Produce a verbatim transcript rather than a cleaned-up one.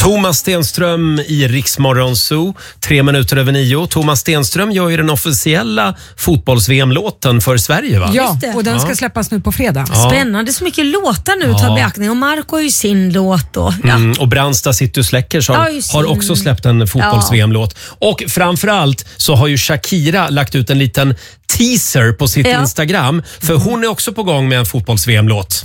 Thomas Stenström i Rix Morgon Zoo. Tre minuter över nio. Thomas Stenström gör ju den officiella fotbolls-V M-låten för Sverige, va? Ja, och den ska släppas nu på fredag. Ja. Spännande, så mycket låtar nu att ta beaktning. Och Marco har ju sin låt. Och, ja. Mm, och Brandsta City Släckers har, Ja, har också släppt en fotbolls-V M-låt. Och framförallt så har ju Shakira lagt ut en liten teaser på sitt Ja. Instagram. För hon är också på gång med en fotbolls-V M-låt.